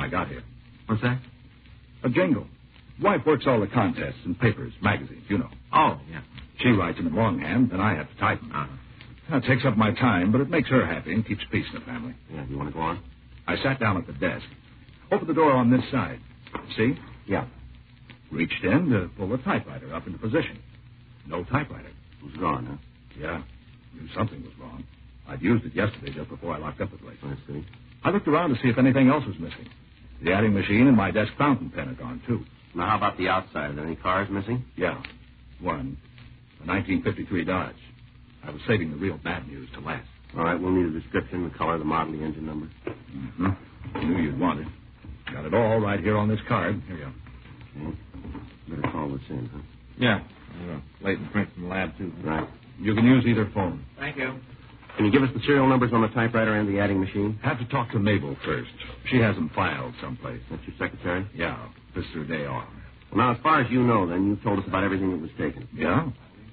I got here. What's that? A jingle. Wife works all the contests and papers, magazines, you know. Oh, yeah. She writes them in longhand, then I have to type them. That takes up my time, but it makes her happy and keeps peace in the family. Yeah, you want to go on? I sat down at the desk. Opened the door on this side. See? Yeah. Reached in to pull the typewriter up into position. No typewriter. It was gone, huh? Yeah. Knew something was wrong. I'd used it yesterday just before I locked up the place. I see. I looked around to see if anything else was missing. The adding machine and my desk fountain pen are gone, too. Now, how about the outside? Are there any cars missing? Yeah. One. A 1953 Dodge. I was saving the real bad news to last. All right, we'll need a description, the color, the model, the engine number. Mm-hmm. Knew you'd want it. Got it all right here on this card. Here you go. Okay. Better call this in, huh? Yeah. Leighton print from the lab, too. Right. You can use either phone. Thank you. Can you give us the serial numbers on the typewriter and the adding machine? Have to talk to Mabel first. She has them filed someplace. That's your secretary? Yeah. This is her day off. Well, now, as far as you know, then, you've told us about everything that was taken. Yeah?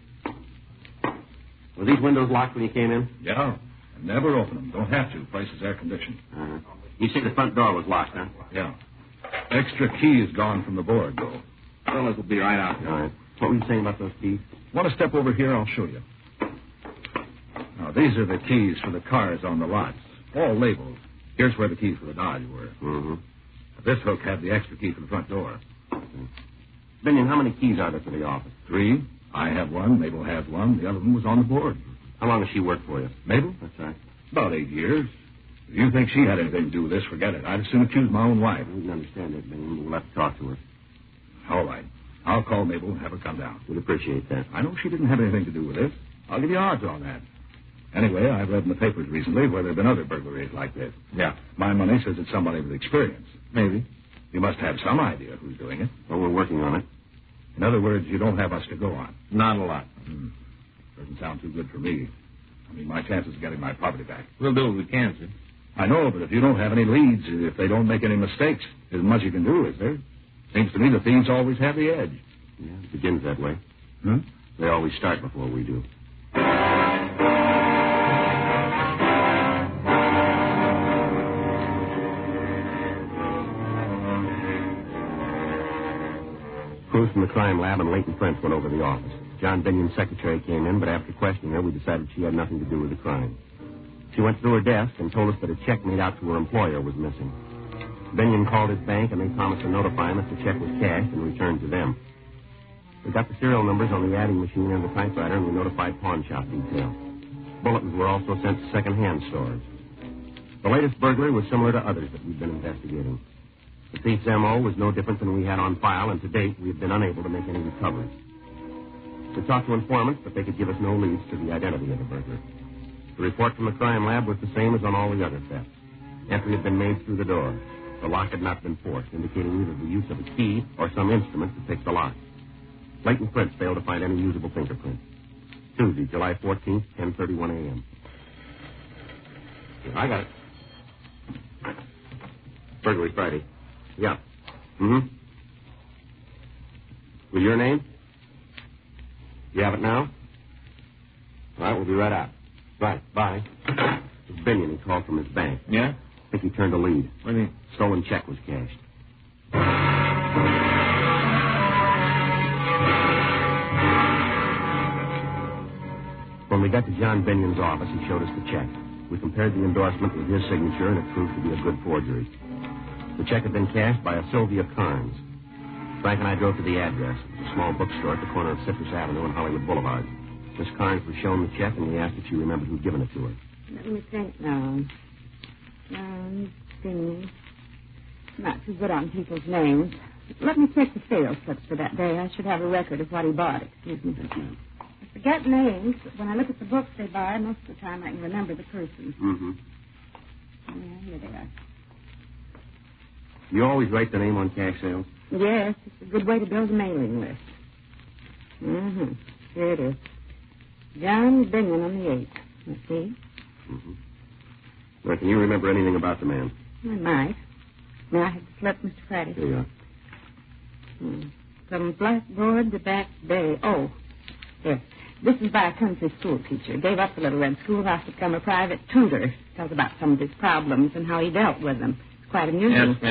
Were these windows locked when you came in? Yeah. I never open them. Don't have to. Place is air-conditioned. Uh-huh. You say the front door was locked, huh? Yeah. Extra key is gone from the board, though. Fellas will be right out there. All right. What were you saying about those keys? Want to step over here? I'll show you. Now, these are the keys for the cars on the lots. All labeled. Here's where the keys for the Dodge were. Mm-hmm. This hook had the extra key for the front door. Binion, how many keys are there for the office? 3. I have one. Mabel has one. The other one was on the board. How long has she worked for you? Mabel? That's right. About 8 years. If you think she had anything to do with this, forget it. I'd as soon accuse my own wife. We can understand that, Binion. We'll have to talk to her. All right. I'll call Mabel and have her come down. We'd appreciate that. I know she didn't have anything to do with this. I'll give you odds on that. Anyway, I've read in the papers recently where there have been other burglaries like this. Yeah. My money says it's somebody with experience. Maybe. You must have some idea who's doing it. Well, we're working on it. In other words, you don't have us to go on. Not a lot. Doesn't sound too good for me. I mean, my chances of getting my property back. We'll do what we can, sir. I know, but if you don't have any leads, if they don't make any mistakes, there isn't much you can do, is there? Seems to me the thieves always have the edge. Yeah, it begins that way. Hmm? They always start before we do. Crews from the crime lab and Leighton Prince went over to the office. John Binion's secretary came in, but after questioning her, we decided she had nothing to do with the crime. She went through her desk and told us that a check made out to her employer was missing. Binion called his bank, and they promised to notify him if the check was cashed and returned to them. We got the serial numbers on the adding machine and the typewriter, and we notified pawn shop detail. Bulletins were also sent to second-hand stores. The latest burglary was similar to others that we've been investigating. The thief's M.O. was no different than we had on file, and to date, we have been unable to make any recoveries. We talked to informants, but they could give us no leads to the identity of the burglar. The report from the crime lab was the same as on all the other thefts. Entry had been made through the door. The lock had not been forced, indicating either the use of a key or some instrument to pick the lock. Leighton Prince failed to find any usable fingerprint. Tuesday, July 14th, 10:31 a.m. I got it. Burglary Friday. Yeah. Mm-hmm. With your name? You have it now? All right, we'll be right out. Right, bye. It's Binion. He called from his bank. Yeah? I think he turned a lead. What do you mean? Stolen check was cashed. When we got to John Binion's office, he showed us the check. We compared the endorsement with his signature, and it proved to be a good forgery. The check had been cashed by a Sylvia Carnes. Frank and I drove to the address. It was a small bookstore at the corner of Citrus Avenue and Hollywood Boulevard. Miss Carnes was shown the check, and we asked if she remembered who'd given it to her. Let me think now. Binion. Not too good on people's names. Let me check the sales slips for that day. I should have a record of what he bought. Excuse me. I forget names, but when I look at the books they buy, most of the time I can remember the person. Mm-hmm. Yeah, here they are. You always write the name on cash sales? Yes, it's a good way to build a mailing list. Mm-hmm. Here it is. John Binion on the 8th. Let's see. Mm-hmm. Well, can you remember anything about the man? I might. May I have the slip, Mr. Friday? Here you are. From Blackboard to Back Bay. Oh, yes. This is by a country school teacher. Gave up the little red schoolhouse to become a private tutor. Tells about some of his problems and how he dealt with them. It's quite amusing. Yes,